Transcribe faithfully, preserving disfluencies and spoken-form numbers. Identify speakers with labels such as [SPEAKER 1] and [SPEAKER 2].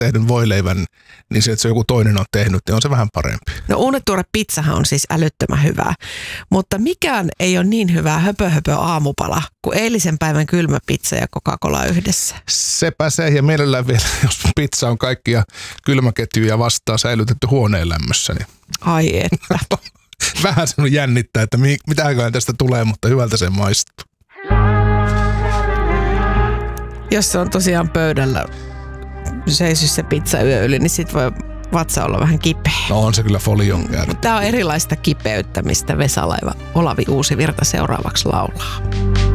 [SPEAKER 1] tehdyn voileivän, niin se, että se joku toinen on tehnyt, niin on se vähän parempi.
[SPEAKER 2] No uunituore pizzahan on siis älyttömän hyvää, mutta mikään ei ole niin hyvää höpö höpö aamupala kuin eilisen päivän kylmä pizza ja Coca-Cola yhdessä.
[SPEAKER 1] Sepä se, ja mielellään vielä, jos pizza on kaikkia kylmäketjuja vastaan säilytetty huoneen lämmössä, niin
[SPEAKER 2] ai että.
[SPEAKER 1] Vähän sinun jännittää, että mitäköhän tästä tulee, mutta hyvältä se maistuu.
[SPEAKER 2] Jos se on tosiaan pöydällä seisy se pizza yö yli, niin sit voi vatsa olla vähän kipeä.
[SPEAKER 1] No on se kyllä folion käynyt.
[SPEAKER 2] Tämä on erilaista kipeyttämistä. Vesalaiva Olavi Uusivirta seuraavaksi laulaa.